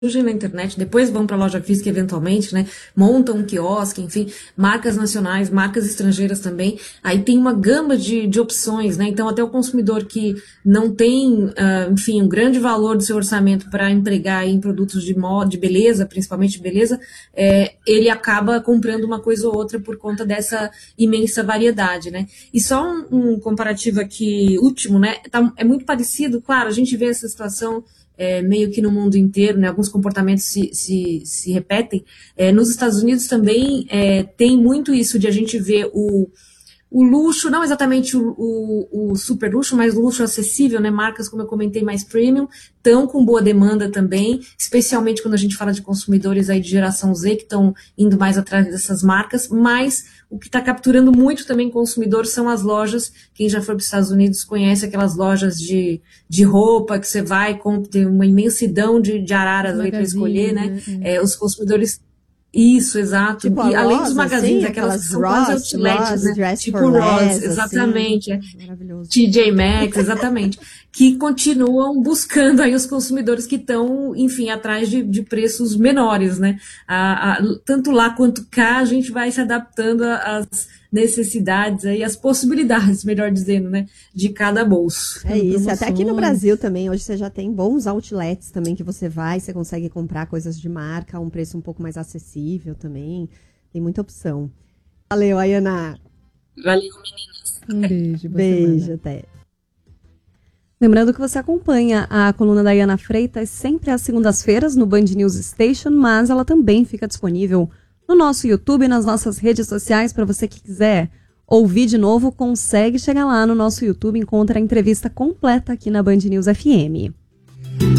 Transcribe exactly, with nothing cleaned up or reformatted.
surgem na internet, depois vão para a loja física eventualmente, né? Montam um quiosque, enfim, marcas nacionais, marcas estrangeiras também. Aí tem uma gama de, de opções, né? Então até o consumidor que não tem, uh, enfim, um grande valor do seu orçamento para empregar em produtos de moda, de beleza, principalmente de beleza, é, ele acaba comprando uma coisa ou outra por conta dessa imensa variedade, né? E só um, um comparativo aqui último, né? Tá, é muito parecido, claro, a gente vê essa situação É, meio que no mundo inteiro, né, alguns comportamentos se, se, se repetem. É, nos Estados Unidos também é, tem muito isso de a gente ver o, o luxo, não exatamente o, o, o super luxo, mas o luxo acessível, né, marcas, como eu comentei, mais premium, estão com boa demanda também, especialmente quando a gente fala de consumidores aí de geração Z, que estão indo mais atrás dessas marcas, mas o que está capturando muito também consumidor são as lojas. Quem já foi para os Estados Unidos conhece aquelas lojas de, de roupa que você vai, com, tem uma imensidão de, de araras ali para escolher, né? né? É, os consumidores... Isso, exato. Tipo e além Ross, dos magazines, assim, aquelas que são Ross, quase outlets, Ross, né? Tipo Ross, exatamente. Assim. Maravilhoso. T J Maxx, exatamente. Que continuam buscando aí os consumidores que estão, enfim, atrás de, de preços menores, né? A, a, tanto lá quanto cá, a gente vai se adaptando às necessidades aí, às possibilidades, melhor dizendo, né? De cada bolso. É isso. Até aqui no Brasil também, hoje você já tem bons outlets também que você vai, você consegue comprar coisas de marca a um preço um pouco mais acessível também. Tem muita opção. Valeu, Ayana. Valeu, meninas. Um beijo. Beijo, semana. até. Lembrando que você acompanha a coluna da Ayana Freitas sempre às segundas-feiras no Band News Station, mas ela também fica disponível no nosso YouTube e nas nossas redes sociais para você que quiser ouvir de novo, consegue chegar lá no nosso YouTube, encontra a entrevista completa aqui na Band News F M.